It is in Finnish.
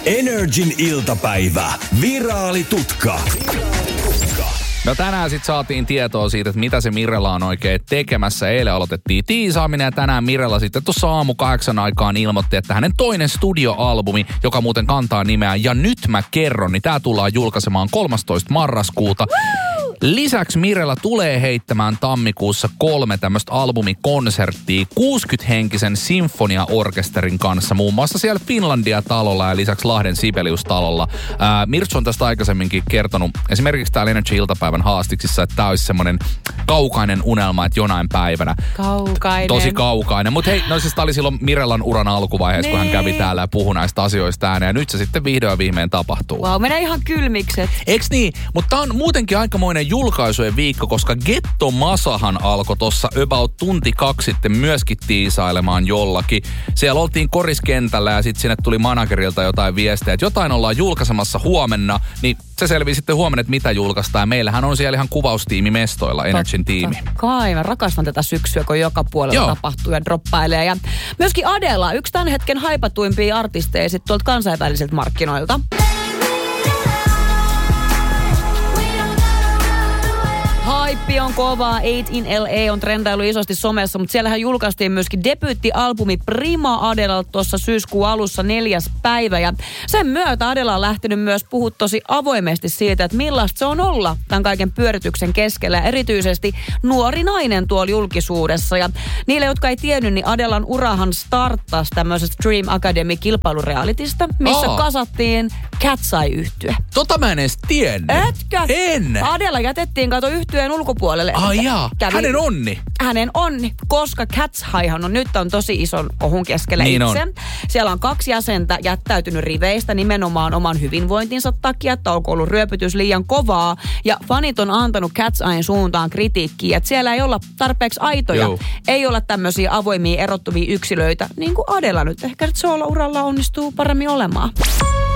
Energin iltapäivä. Viraalitutka. No tänään sitten saatiin tietoa siitä, että mitä se Mirella on oikein tekemässä. Eilen aloitettiin tiisaaminen ja tänään Mirella sitten tuossa aamu 8 aikaan ilmoitti, että hänen toinen studioalbumi, joka muuten kantaa nimeä Ja nyt mä kerron, niin tää tullaan julkaisemaan 13. marraskuuta. Lisäksi Mirella tulee heittämään tammikuussa 3 tämmöistä albumikonserttia 60-henkisen sinfoniaorkesterin kanssa, muun muassa siellä Finlandia-talolla ja lisäksi Lahden Sibelius-talolla. Mirtsu on tästä aikaisemminkin kertonut esimerkiksi täällä Energy-iltapäivän haastiksissa, että tää olisi semmoinen kaukainen unelma, että jonain päivänä. Kaukainen. Tosi kaukainen. Mutta hei, no siis tää oli silloin Mirellan uran alkuvaiheessa, kun hän kävi täällä ja puhui näistä asioista ääneen. Ja nyt se sitten vihdoin viimein tapahtuu. Wow, menee ihan kylmikset. Eiks niin? Mutta tää on muutenkin aikamoinen julkaisujen viikko, koska Getto Masahan alkoi tossa about tunti 2 sitten myöskin tiisailemaan jollakin. Siellä oltiin koriskentällä ja sitten sinne tuli managerilta jotain viestejä, että jotain ollaan julkaisemassa huomenna, niin se selvii sitten huomenna, että mitä julkaistaan. Ja meillähän on siellä ihan kuvaustiimi mestoilla, Energyn tiimi. Kai, mä rakastan tätä syksyä, kun joka puolella tapahtuu ja droppailee. Ja myöskin Adela, yksi tämän hetken haipatuimpia artisteja sitten tuolta kansainvälisiltä markkinoilta. Haippi on kovaa, 8 in LA on trendailu isosti somessa, mutta siellähän julkaistiin myöskin debyyttialbumi Prima Adelalta tuossa syyskuun alussa 4. päivä. Ja sen myötä Adela on lähtenyt myös puhua tosi avoimesti siitä, että millaista se on olla tämän kaiken pyörityksen keskellä. Ja erityisesti nuori nainen tuolla julkisuudessa. Ja niille, jotka ei tiennyt, niin Adelan urahan starttasi tämmöisestä Dream Academy-kilpailurealitista, missä kasattiin Cat's Eye-yhtye. Tota mä en edes tiennyt. Etkö? En. Adela jätettiin yhtyeen ulkopuolelle. Jaa, hänen onni. Hänen onni, koska Cat's Eyehan on nyt tosi ison kohun keskellä niin itse. On. Siellä on 2 jäsentä jättäytynyt riveistä nimenomaan oman hyvinvointinsa takia, että onko ollut ryöpytys liian kovaa. Ja fanit on antanut Cat's Eyen suuntaan kritiikkiä, että siellä ei olla tarpeeksi aitoja. Joo. Ei olla tämmöisiä avoimia erottuvia yksilöitä, niin kuin Adela nyt. Ehkä solo-uralla onnistuu paremmin olemaan.